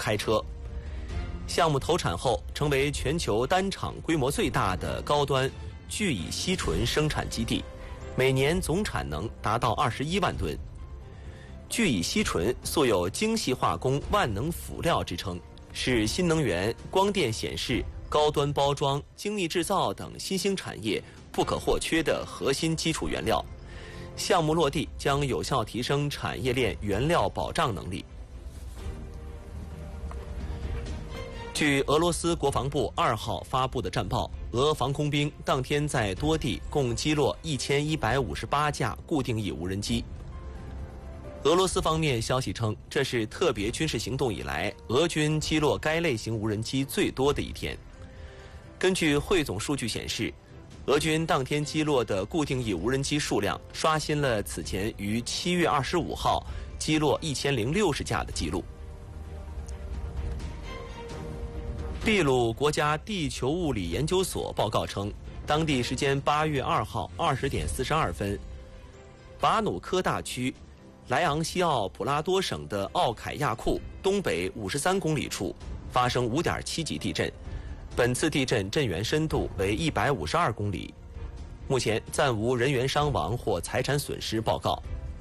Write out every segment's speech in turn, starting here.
开车。项目投产后，成为全球单厂规模最大的高端聚乙烯醇生产基地，每年总产能达到21万吨。聚乙烯醇素有精细化工万能辅料之称，是新能源、光电显示、高端包装、精密制造等新兴产业不可或缺的核心基础原料。项目落地将有效提升产业链原料保障能力。据俄罗斯国防部2号发布的战报，俄防空兵当天在多地共击落1158架固定翼无人机。俄罗斯方面消息称，这是特别军事行动以来俄军击落该类型无人机最多的一天。根据汇总数据显示，俄军当天击落的固定翼无人机数量刷新了此前于7月25号击落1060架的记录。秘鲁国家地球物理研究所报告称，当地时间8月2号20点42分，巴努科大区莱昂西奥普拉多省的奥凯亚库东北53公里处发生5.7级地震，本次地震震源深度为152公里，目前暂无人员伤亡或财产损失报告。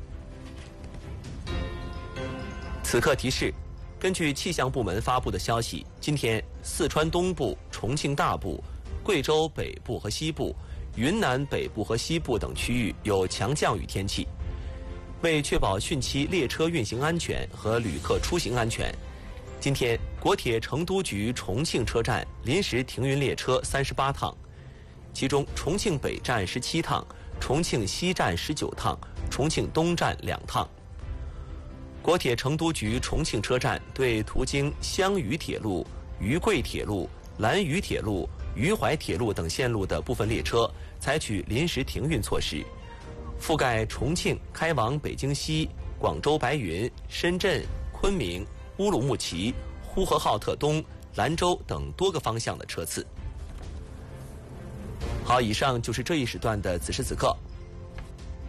此刻提示，根据气象部门发布的消息，今天四川东部、重庆大部、贵州北部和西部、云南北部和西部等区域有强降雨天气。为确保汛期列车运行安全和旅客出行安全，今天国铁成都局重庆车站临时停运列车38趟，其中重庆北站17趟，重庆西站19趟，重庆东站2趟。国铁成都局重庆车站对途经湘渝铁路、渝贵铁路、兰渝铁路、渝淮铁路等线路的部分列车采取临时停运措施，覆盖重庆开往北京西、广州白云、深圳、昆明、乌鲁木齐、呼和浩特东、兰州等多个方向的车次。好，以上就是这一时段的此时此刻，